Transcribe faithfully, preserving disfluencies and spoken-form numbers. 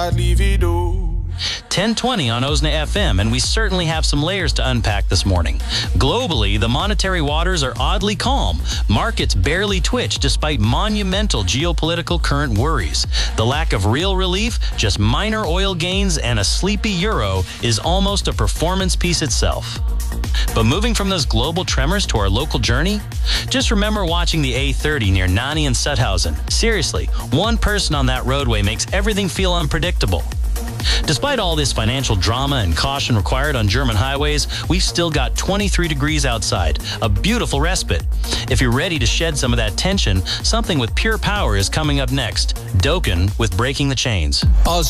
I'd leave it all. ten twenty on O S N A F M, and we certainly have some layers to unpack this morning. Globally, the monetary waters are oddly calm. Markets barely twitch despite monumental geopolitical current worries. The lack of real relief, just minor oil gains, and a sleepy euro is almost a performance piece itself. But moving from those global tremors to our local journey, just remember watching the A thirty near Nani and Sutthausen. Seriously, one person on that roadway makes everything feel unpredictable. Despite all this financial drama and caution required on German highways, we've still got twenty-three degrees outside, a beautiful respite. If you're ready to shed some of that tension, something with pure power is coming up next. Dokken with Breaking the Chains. Aus